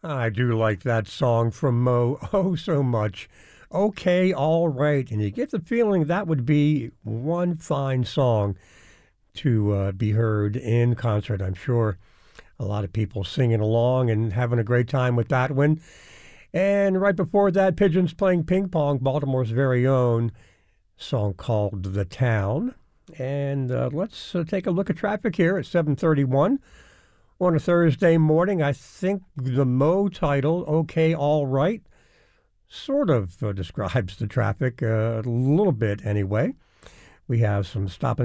I do like that song from Mo oh so much. Okay, all right. And you get the feeling that would be one fine song to be heard in concert. I'm sure a lot of people singing along and having a great time with that one. And right before that, Pigeons playing ping pong, Baltimore's very own song called The Town. And let's take a look at traffic here at 7:31 on a Thursday morning. I think the Mo title, Okay, All Right, sort of describes the traffic a little bit anyway. We have some stop and